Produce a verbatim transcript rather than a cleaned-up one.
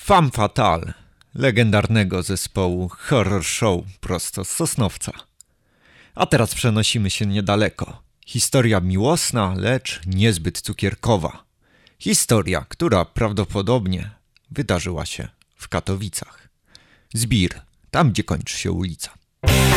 Femme Fatale, legendarnego zespołu horror show prosto z Sosnowca. A teraz przenosimy się niedaleko. Historia miłosna, lecz niezbyt cukierkowa. Historia, która prawdopodobnie wydarzyła się w Katowicach. Zbir, tam gdzie kończy się ulica.